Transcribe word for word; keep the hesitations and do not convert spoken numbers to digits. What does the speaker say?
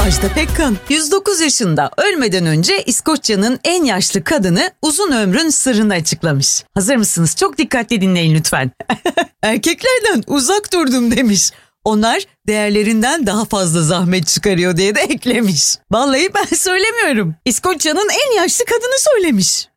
Ajda Pekkan yüz dokuz yaşında ölmeden önce İskoçya'nın en yaşlı kadını uzun ömrün sırrını açıklamış. Hazır mısınız? Çok dikkatli dinleyin lütfen. Erkeklerden uzak durdum demiş. Onlar değerlerinden daha fazla zahmet çıkarıyor diye de eklemiş. Vallahi ben söylemiyorum. İskoçya'nın en yaşlı kadını söylemiş.